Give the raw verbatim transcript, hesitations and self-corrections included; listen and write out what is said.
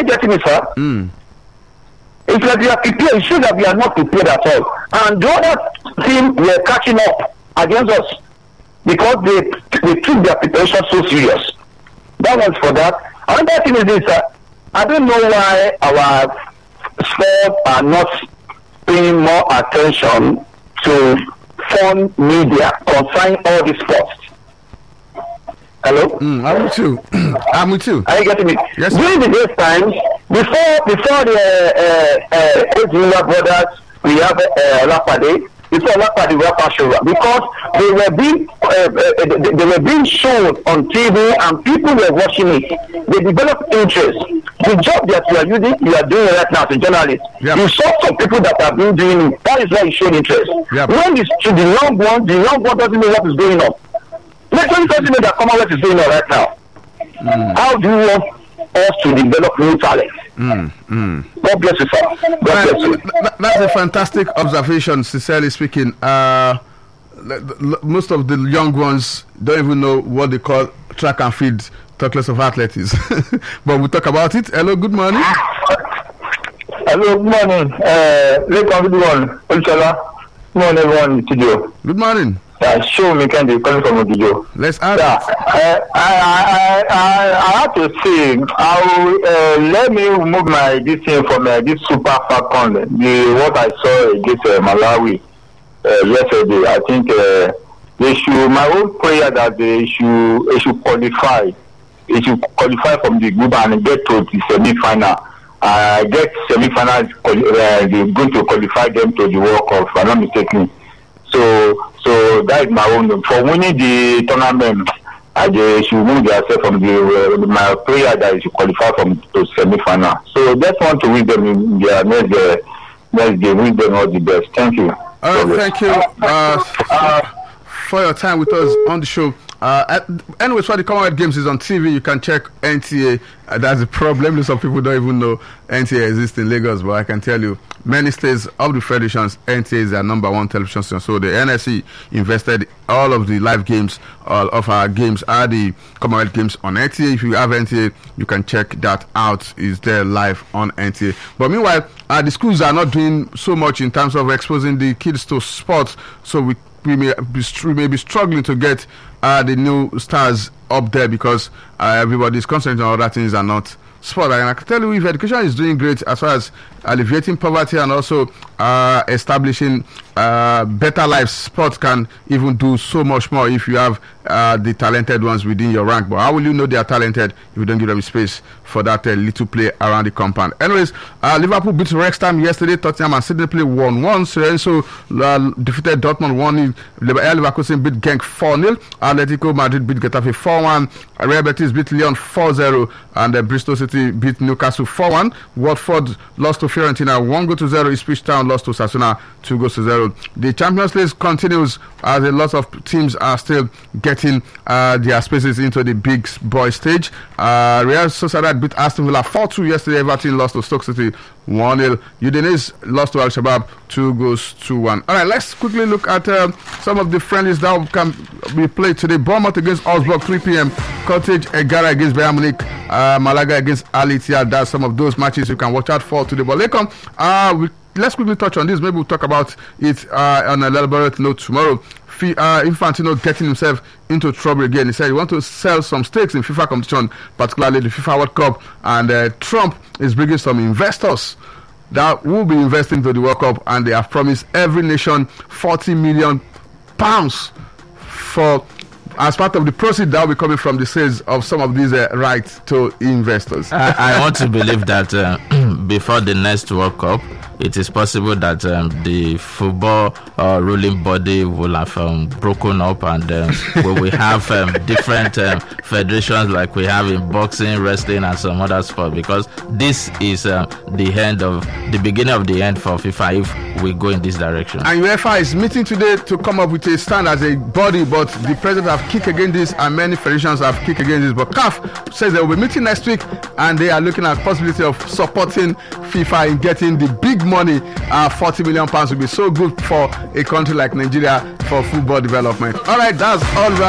you getting me, sir? Mm. It's like we are prepared. It shows that we are not prepared at all. And the other team were catching up against us because they they took their preparation so serious. That was for that. Another thing is this, sir. I don't know why our sports are not paying more attention to foreign media concerning all these sports. Hello? Mm, I'm with you. I'm with you. Are you getting me? Yes. During the days times, before before the uh, uh, Ejula brothers, we have uh, Lapade. Before Lapade, we have Pashura. Because they were being uh, uh, they, they were being shown on T V and people were watching it. They developed interest. The job that you are using, you are doing right now as a journalist. Yep. You saw some people that have been doing it. That is why you showed interest. Yep. When it's to the young one, the young one doesn't know what is going on. Literally doesn't know that Commonwealth is going on right now. Mm. How do you want us to develop new talent? Mm, mm. God bless you, sir. God Right, bless you. that- that's a fantastic observation, sincerely speaking. Uh, l- l- most of the young ones don't even know what they call track and field, talk less of athletics. But we'll talk about it. Hello, good morning. Hello, good morning. Uh, welcome, good morning. Olushola. Good morning, everyone. Studio. Good morning. Uh, show me can calling from Ogijo. Let's add Yeah, it. uh, I, I, I, I have to say, I will, uh, let me remove my this thing from uh, this Super Falcon. The what I saw against uh, Malawi uh, yesterday. I think uh, they should. My own prayer that they should, they should qualify. They should qualify from the group and get to the semi-final. Uh, get semi-final. Uh, they're going to qualify them to the World Cup. If I'm not mistaken. So, so that is my own. For winning the tournament, I uh, should move yourself from the uh, my prayer that you should qualify from to semi-final. So just want to wish them in their next uh, next game. Wish them all the best. Thank you. All right, thank you uh, uh, for your time with us on the show. Uh, at, anyways, for the Commonwealth Games is on T V. You can check N T A. Uh, that's a problem. Some people don't even know N T A exists in Lagos, but I can tell you, many states of the federations, N T A is their number one television station. So the N S E invested all of the live games, all of our games are the Commonwealth Games on N T A. If you have N T A, you can check that out. It's there live on N T A. But meanwhile, uh, the schools are not doing so much in terms of exposing the kids to sports. So we we may be, we may be struggling to get uh, the new stars up there because uh, everybody is concentrating on other things and not sport. And I can tell you, if education is doing great as far as alleviating poverty and also uh, establishing uh, better lives, sport can even do so much more if you have uh, the talented ones within your rank. But how will you know they are talented if you don't give them space for that uh, little play around the compound? Anyways, uh, Liverpool beat Wrexham yesterday. Tottenham and Sydney play one one. Sorenso uh, defeated Dortmund one nil. Leverkusen beat Genk four nil. Atletico Madrid beat Getafe four one. Real Betis beat Lyon four zero. And uh, Bristol City beat Newcastle four one. Watford lost to Fiorentina one goal to zero. Ipswich Town lost to Sasuna two goals to zero. The Champions League continues as a lot of teams are still getting uh, their spaces into the big boy stage. Uh, Real Sociedad beat Aston Villa four two yesterday. Everton lost to Stoke City one nil. Udinese lost to Al Shabab two goals to one. All right, let's quickly look at uh, some of the friendlies that can be played today. Bournemouth against Augsburg three p.m. Cottage Egara against Bayern Munich. Uh, Malaga against Al Ittihad. That's some of those matches you can watch out for today. But later on, uh, we, let's quickly touch on this. Maybe we'll talk about it uh, on a elaborate note tomorrow. F- uh, Infantino getting himself into trouble again. He said he wants to sell some stakes in FIFA competition, particularly the FIFA World Cup. And uh, Trump is bringing some investors that will be investing into the World Cup, and they have promised every nation forty million pounds for as part of the proceeds that will be coming from the sales of some of these uh, rights to investors. I, I want to believe that uh, before the next World Cup, it is possible that um, the football uh, ruling body will have um, broken up, and um, we will have um, different um, federations like we have in boxing, wrestling, and some other sport. Because this is um, the end of the beginning of the end for FIFA if we go in this direction. And UEFA is meeting today to come up with a stand as a body, but the president have kicked against this, and many federations have kicked against this. But C A F says they will be meeting next week, and they are looking at possibility of supporting FIFA in getting the big money. Uh, forty million pounds would be so good for a country like Nigeria for football development. All right, that's all.